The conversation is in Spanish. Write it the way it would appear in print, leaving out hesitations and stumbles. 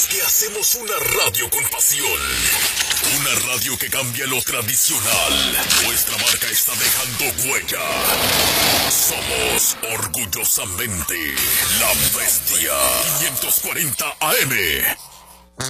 los que hacemos una radio con pasión. Una radio que cambia lo tradicional. Nuestra marca está dejando huella. Somos orgullosamente La Bestia 540 AM.